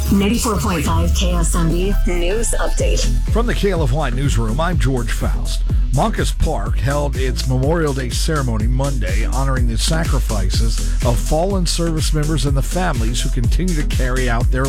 94.5 KSMB News Update. From the KLFY Newsroom, I'm George Faust. Moncus Park held its Memorial Day ceremony Monday, honoring the sacrifices of fallen service members and the families who continue to carry out their